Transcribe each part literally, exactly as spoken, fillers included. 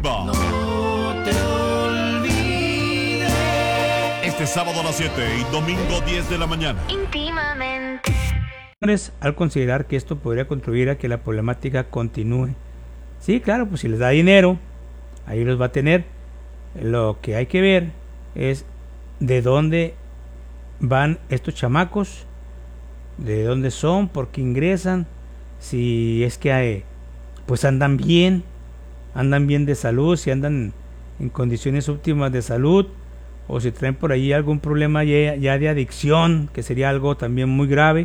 Viva. No te olvides. Este sábado a las siete y domingo diez de la mañana. Íntimamente. Al considerar que esto podría contribuir a que la problemática continúe. Sí, claro, pues si les da dinero, ahí los va a tener. Lo que hay que ver es de dónde van estos chamacos, de dónde son, por qué ingresan, si es que hay, pues andan bien, andan bien de salud, si andan en condiciones óptimas de salud, o si traen por ahí algún problema ya, ya de adicción, que sería algo también muy grave.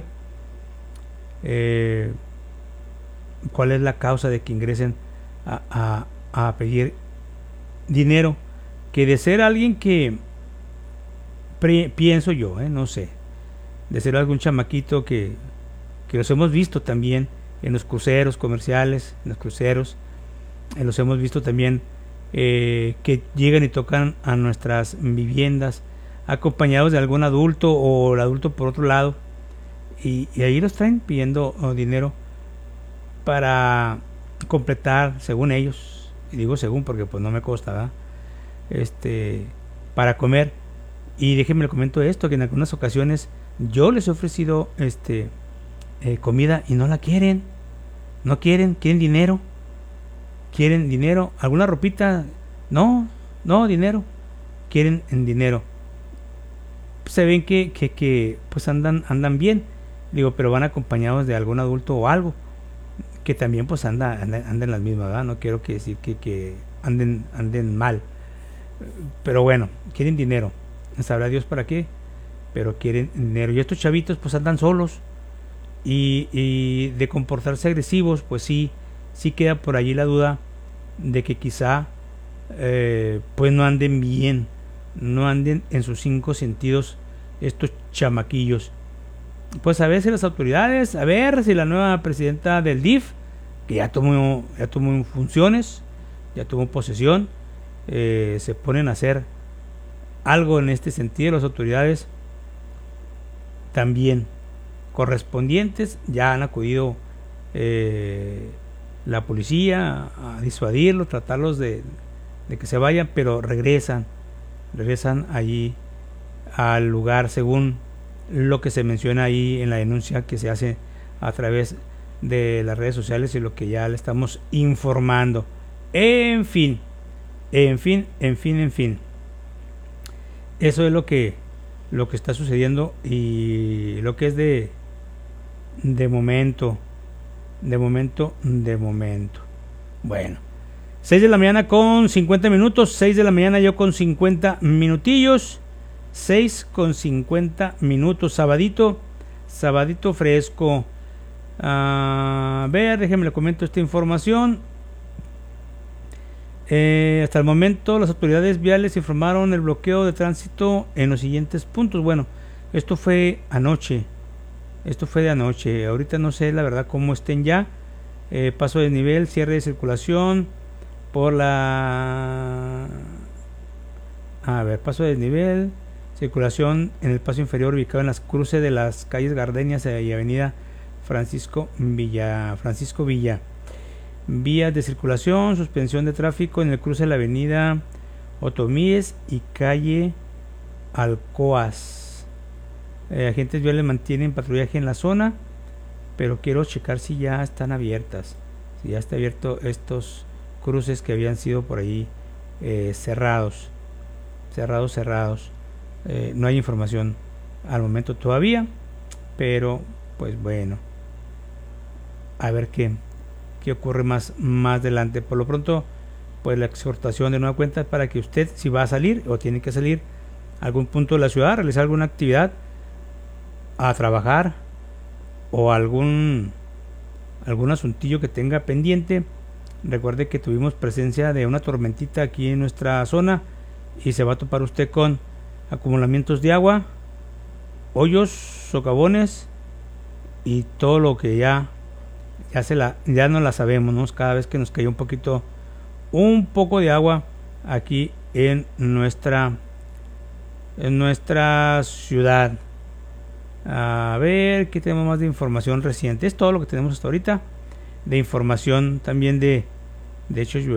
Eh, ¿Cuál es la causa de que ingresen a, a, a pedir dinero? Que de ser alguien que pre, pienso yo, eh, no sé, de ser algún chamaquito que, que los hemos visto también en los cruceros comerciales, en los cruceros, eh, los hemos visto también eh, que llegan y tocan a nuestras viviendas acompañados de algún adulto o el adulto por otro lado, y, y ahí los traen pidiendo oh, dinero para completar, según ellos, y digo según porque pues no me consta, ¿verdad? Este, para comer. Y déjenme le comento esto, que en algunas ocasiones yo les he ofrecido este eh, comida y no la quieren, no quieren, quieren dinero, quieren dinero, alguna ropita, no, no, dinero, quieren en dinero. Se ven que, que, que pues andan, andan bien, digo, pero van acompañados de algún adulto o algo, que también pues anda, anda, anda en las mismas, ¿verdad? No quiero que decir que, que anden, anden mal, pero bueno, quieren dinero, sabrá Dios para qué, pero quieren dinero. Y estos chavitos pues andan solos, y, y de comportarse agresivos, pues sí, sí queda por allí la duda de que quizá eh, pues no anden bien, no anden en sus cinco sentidos estos chamaquillos. Pues a ver si las autoridades, a ver si la nueva presidenta del D I F, que ya tomó, ya tomó funciones, ya tomó posesión, eh, se ponen a hacer algo en este sentido. Las autoridades también correspondientes ya han acudido, eh, la policía a disuadirlo, tratarlos de, de que se vayan, pero regresan, regresan allí al lugar según lo que se menciona ahí en la denuncia que se hace a través de las redes sociales y lo que ya le estamos informando. En fin, en fin, en fin, en fin. Eso es lo que lo que está sucediendo y lo que es de de momento, de momento, de momento. Bueno, seis de la mañana con cincuenta minutos, seis de la mañana yo con cincuenta minutillos. seis con cincuenta minutos, sabadito, sabadito fresco. A ver, déjenme le comento esta información. Eh, hasta el momento las autoridades viales informaron el bloqueo de tránsito en los siguientes puntos. Bueno, esto fue anoche, esto fue de anoche. Ahorita no sé la verdad cómo estén ya. Eh, paso de nivel, cierre de circulación por la... A ver, paso de nivel, circulación en el paso inferior ubicado en las cruces de las calles Gardenias y avenida Francisco Villa. Francisco Villa. Vías de circulación, suspensión de tráfico en el cruce de la avenida Otomíes y calle Alcoas. Eh, agentes viales mantienen patrullaje en la zona, pero quiero checar si ya están abiertas, si ya está abierto estos cruces que habían sido por ahí eh, cerrados, cerrados, cerrados. Eh, no hay información al momento todavía, pero pues bueno, a ver qué, qué ocurre más, más adelante. Por lo pronto, pues la exhortación de nueva cuenta es para que usted, si va a salir o tiene que salir a algún punto de la ciudad, realizar alguna actividad, a trabajar o algún algún asuntillo que tenga pendiente, recuerde que tuvimos presencia de una tormentita aquí en nuestra zona y se va a topar usted con acumulamientos de agua, hoyos, socavones y todo lo que ya ya se la ya no la sabemos, ¿no? Cada vez que nos cae un poquito un poco de agua aquí en nuestra en nuestra ciudad. A ver, ¿qué tenemos más de información reciente? Es todo lo que tenemos hasta ahorita de información también de de hechos